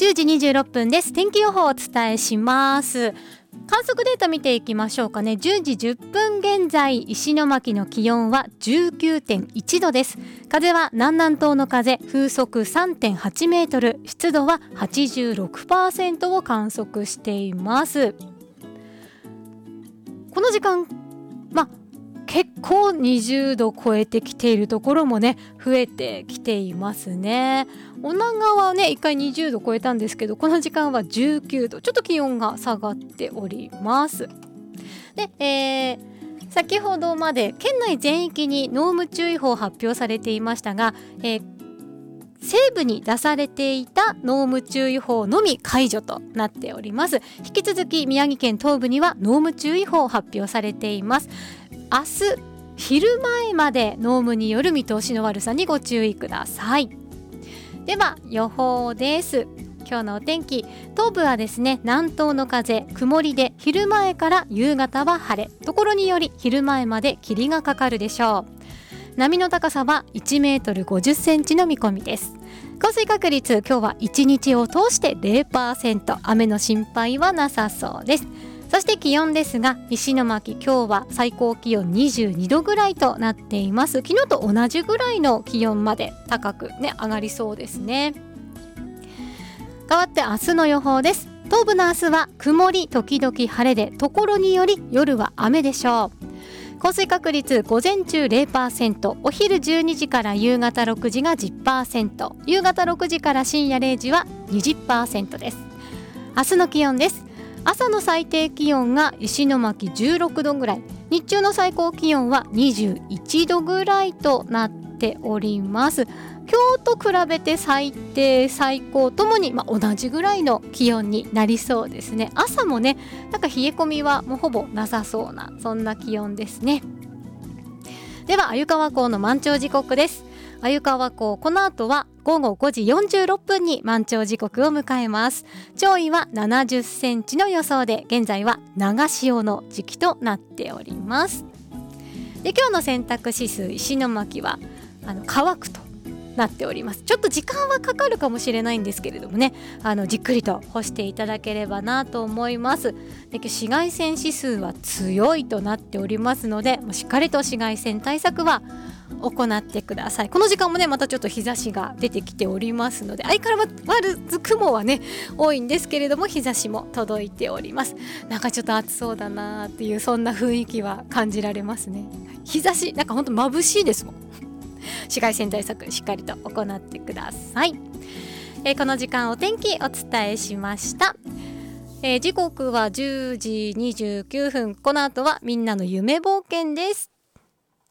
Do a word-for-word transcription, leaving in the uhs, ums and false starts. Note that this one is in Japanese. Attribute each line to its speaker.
Speaker 1: じゅうじにじゅうろっぷんです。天気予報をお伝えします。観測データ見ていきましょうかね。じゅうじじゅっぷん現在、石巻の気温は じゅうきゅうてんいちどです。風は南南東の風、風速 さんてんはちメートル、湿度は はちじゅうろくパーセント を観測しています。この時間、まあ結構にじゅうど超えてきているところもね増えてきていますね。女川はねいっかいにじゅうど超えたんですけど、この時間はじゅうきゅうど、ちょっと気温が下がっております。で、えー、先ほどまで県内全域に濃霧注意報発表されていましたが、えー、西部に出されていた濃霧注意報のみ解除となっております。引き続き宮城県東部には濃霧注意報発表されています。明日昼前まで濃霧による見通しの悪さにご注意ください。では予報です。今日のお天気、東部はですね南東の風、曇りで昼前から夕方は晴れ、ところにより昼前まで霧がかかるでしょう。波の高さはいちメートルごじゅっセンチの見込みです。降水確率、今日はいちにちを通して ゼロパーセント、雨の心配はなさそうです。そして気温ですが、石巻今日は最高気温にじゅうにどぐらいとなっています。昨日と同じぐらいの気温まで高くね上がりそうですね。変わって明日の予報です。東部の明日は曇り時々晴れで、ところにより夜は雨でしょう。降水確率、午前中 ゼロパーセント、お昼じゅうにじから夕方ろくじが じゅっパーセント、夕方ろくじから深夜れいじは にじゅっパーセント です。明日の気温です。朝の最低気温が石巻じゅうろくどぐらい、日中の最高気温はにじゅういちどぐらいとなっております。今日と比べて最低最高ともに、まあ、同じぐらいの気温になりそうですね。朝もねなんか冷え込みはもうほぼなさそうな、そんな気温ですね。では鮎川港の満潮時刻です。鮎川港、この後はごごごじよんじゅうろっぷんに満潮時刻を迎えます。潮位はななじゅっセンチの予想で、現在は長潮の時期となっております。で、今日の洗濯指数、石巻はあの乾くとなっております。ちょっと時間はかかるかもしれないんですけれどもね、あのじっくりと干していただければなと思います。で、紫外線指数は強いとなっておりますので、しっかりと紫外線対策は行ってください。この時間もねまたちょっと日差しが出てきておりますので、相変わらず雲はね多いんですけれども、日差しも届いております。なんかちょっと暑そうだなっていう、そんな雰囲気は感じられますね。日差しなんかほんと眩しいですもん。紫外線対策しっかりと行ってください。えー、この時間お天気お伝えしました。えー、時刻はじゅうじにじゅうきゅうふん、この後はみんなの夢冒険です。